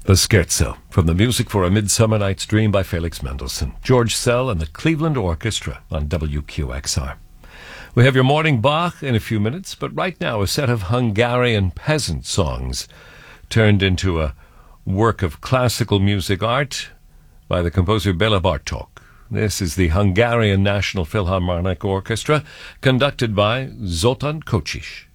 The Scherzo, from the Music for a Midsummer Night's Dream by Felix Mendelssohn, George Szell and the Cleveland Orchestra on WQXR. We have your morning Bach in a few minutes, but right now a set of Hungarian peasant songs turned into a work of classical music art by the composer Bela Bartók. This is the Hungarian National Philharmonic Orchestra, conducted by Zoltán Kocsis.